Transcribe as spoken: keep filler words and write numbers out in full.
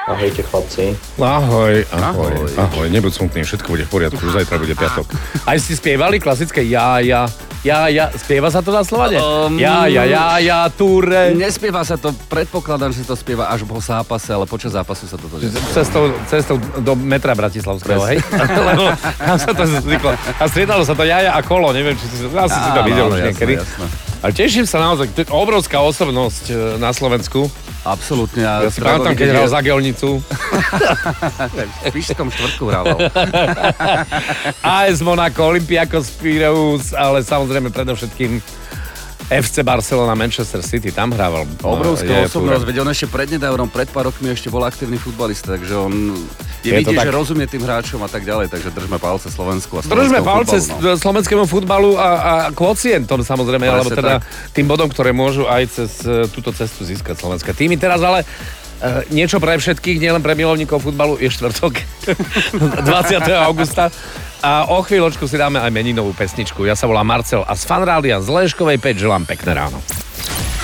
Ahojte chlapci. Ahoj, ahoj, ahoj, ahoj. Nebuď smutný, všetko bude v poriadku, už zajtra bude piatok. Aj ste spievali klasické ja, ja, ja, ja, spieva sa to na Slovane? Um, ja, ja, ja, ja, túre. Nespieva sa to, predpokladám, že to spieva až po zápase, ale počas zápasu sa toto nespieva. Cestou, cestou do metra Bratislavského, hej? Lebo tam sa to zvyklo. A striedalo sa to jaja a kolo, neviem, či si, asi si to videl už niekedy. Ale teším sa naozaj, to je obrovská osobnosť na Slovensku. Absolútne. Ja si pamätám, keď hral za Gelnicu. V Pišskom štvrtku hrával. á es Monaco, Olympiakos Pireus, ale samozrejme predovšetkým ef cé Barcelona, Manchester City, tam hrával. Obrovská osobnosť, veď on ešte prednedávnom, pred pár rokmi ešte bol aktívny futbalista, takže on je, je vidieť, tak... že rozumie tým hráčom a tak ďalej, takže držme palce Slovensku a slovenskému Držme palce futbalu, no. slovenskému futbalu a, a kvocientom samozrejme, alebo teda tak. Tým bodom, ktoré môžu aj cez túto cestu získať slovenské týmy. Teraz ale uh, niečo pre všetkých, nielen pre milovníkov futbalu, je štvrtok dvadsiateho augusta. A o chvíľočku si dáme aj meninovú pesničku. Ja sa volám Marcel a z Fanrádia z Leškovej päť želám pekné ráno.